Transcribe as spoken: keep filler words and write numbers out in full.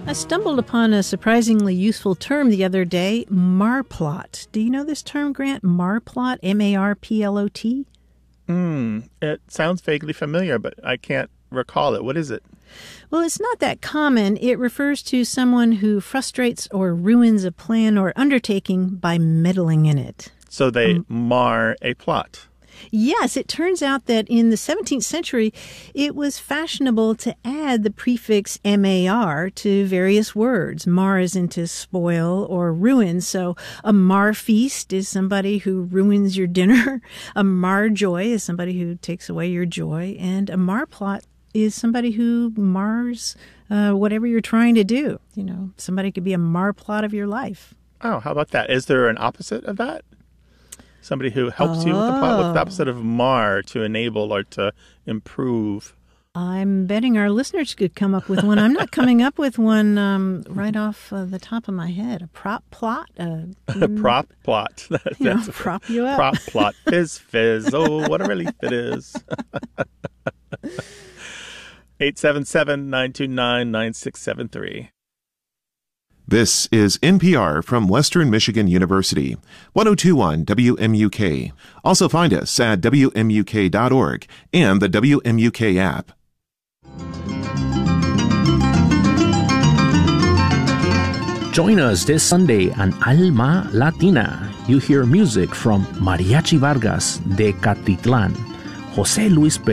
I stumbled upon a surprisingly useful term the other day, marplot. Do you know this term, Grant? Marplot, M A R P L O T? Hmm, it sounds vaguely familiar, but I can't recall it. What is it? Well, it's not that common. It refers to someone who frustrates or ruins a plan or undertaking by meddling in it. So they Um, mar a plot. Yes, it turns out that in the seventeenth century, it was fashionable to add the prefix M A R to various words. Mar is into spoil or ruin. So a mar feast is somebody who ruins your dinner. A mar joy is somebody who takes away your joy. And a mar plot is somebody who mars uh, whatever you're trying to do. You know, somebody could be a mar plot of your life. Oh, how about that? Is there an opposite of that? Somebody who helps oh. you with the plot? What's the opposite of mar, to enable or to improve? I'm betting our listeners could come up with one. I'm not coming up with one um, right off uh, the top of my head. A prop plot? Uh, a prop plot. That, you that's know, prop you up. Prop plot. Fizz, fizz. Oh, what a relief it is. eight seven seven, nine two nine, nine six seven three. This is N P R from Western Michigan University, one oh two point one W M U K. Also find us at W M U K dot org and the W M U K app. Join us this Sunday on Alma Latina. You hear music from Mariachi Vargas de Catitlan, Jose Luis